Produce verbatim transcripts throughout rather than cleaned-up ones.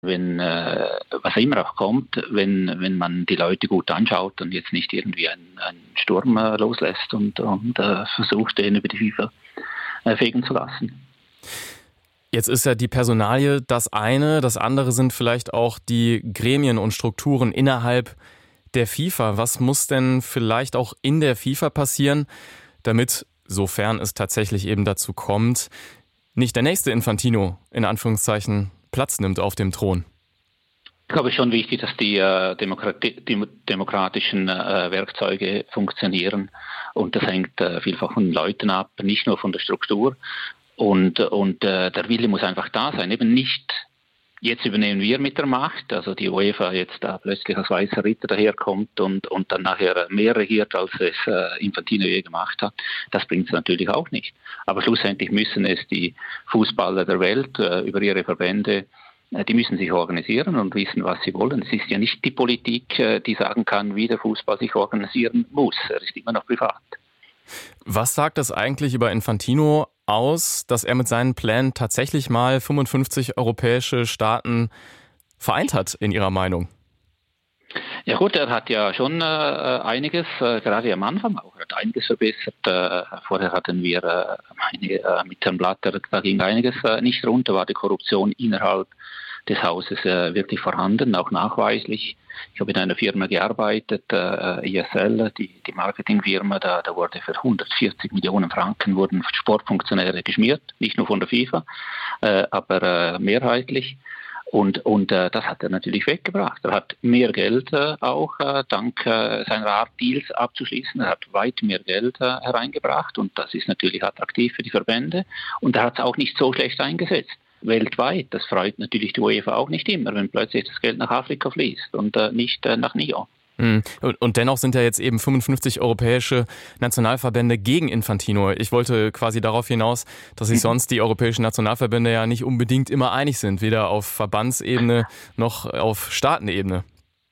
wenn, äh, was immer auch kommt, wenn, wenn man die Leute gut anschaut und jetzt nicht irgendwie einen, einen Sturm äh, loslässt und, und äh, versucht, den über die FIFA äh, fegen zu lassen. Jetzt ist ja die Personalie das eine, das andere sind vielleicht auch die Gremien und Strukturen innerhalb der FIFA. Was muss denn vielleicht auch in der FIFA passieren, damit, sofern es tatsächlich eben dazu kommt, nicht der nächste Infantino in Anführungszeichen Platz nimmt auf dem Thron? Ich glaube, es ist schon wichtig, dass die, äh, Demokrati- die demokratischen äh, Werkzeuge funktionieren. Und das hängt äh, vielfach von den Leuten ab, nicht nur von der Struktur. Und, und äh, der Wille muss einfach da sein. Eben nicht, jetzt übernehmen wir mit der Macht, also die UEFA jetzt da plötzlich als weißer Ritter daherkommt und, und dann nachher mehr regiert, als es äh, Infantino je gemacht hat. Das bringt es natürlich auch nicht. Aber schlussendlich müssen es die Fußballer der Welt äh, über ihre Verbände, äh, die müssen sich organisieren und wissen, was sie wollen. Es ist ja nicht die Politik, äh, die sagen kann, wie der Fußball sich organisieren muss. Er ist immer noch privat. Was sagt das eigentlich über Infantino aus, dass er mit seinen Plänen tatsächlich mal fünfundfünfzig europäische Staaten vereint hat, in Ihrer Meinung? Ja gut, er hat ja schon äh, einiges, äh, gerade am Anfang auch, er hat einiges verbessert. Äh, vorher hatten wir äh, eine, äh, mit Herrn Blatter, da ging einiges äh, nicht runter, war die Korruption innerhalb des Hauses äh, wirklich vorhanden, auch nachweislich. Ich habe in einer Firma gearbeitet, äh, I S L, die, die Marketingfirma, da, da wurde für hundertvierzig Millionen Franken wurden Sportfunktionäre geschmiert, nicht nur von der FIFA, äh, aber äh, mehrheitlich. Und, und äh, das hat er natürlich weggebracht. Er hat mehr Geld äh, auch äh, dank äh, seiner Art, Deals abzuschließen. Er hat weit mehr Geld äh, hereingebracht und das ist natürlich attraktiv für die Verbände. Und er hat es auch nicht so schlecht eingesetzt. Weltweit, das freut natürlich die UEFA auch nicht immer, wenn plötzlich das Geld nach Afrika fließt und äh, nicht äh, nach Nyon. Und dennoch sind ja jetzt eben fünfundfünfzig europäische Nationalverbände gegen Infantino. Ich wollte quasi darauf hinaus, dass sich sonst die europäischen Nationalverbände ja nicht unbedingt immer einig sind, weder auf Verbandsebene noch auf Staatenebene.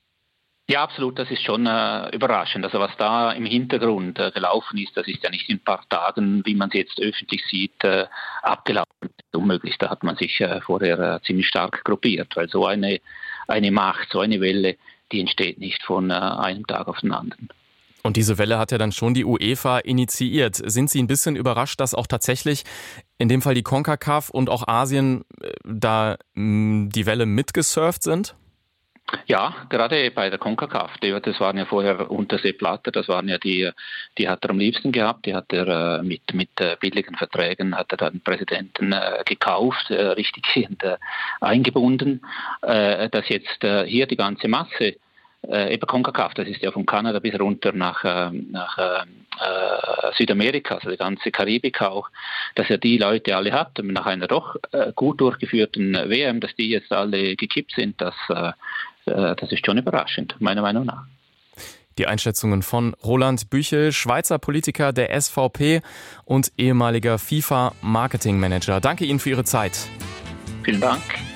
Ja, absolut, das ist schon äh, überraschend. Also was da im Hintergrund äh, gelaufen ist, das ist ja nicht in ein paar Tagen, wie man es jetzt öffentlich sieht, äh, abgelaufen. Das ist unmöglich, da hat man sich äh, vorher äh, ziemlich stark gruppiert, weil so eine, eine Macht, so eine Welle, die entsteht nicht von äh, einem Tag auf den anderen. Und diese Welle hat ja dann schon die UEFA initiiert. Sind Sie ein bisschen überrascht, dass auch tatsächlich in dem Fall die CONCACAF und auch Asien äh, da mh, die Welle mitgesurft sind? Ja, gerade bei der CONCACAF, das waren ja vorher unter Sepp Blatter, das waren ja die, die hat er am liebsten gehabt, die hat er mit, mit billigen Verträgen, hat er dann Präsidenten gekauft, richtig eingebunden, dass jetzt hier die ganze Masse, eben CONCACAF, das ist ja von Kanada bis runter nach, nach äh, Südamerika, also die ganze Karibik auch, dass er die Leute alle hat, nach einer doch gut durchgeführten W M, dass die jetzt alle gekippt sind, das Das ist schon überraschend, meiner Meinung nach. Die Einschätzungen von Roland Büchel, Schweizer Politiker der S V P und ehemaliger FIFA-Marketing-Manager. Danke Ihnen für Ihre Zeit. Vielen Dank.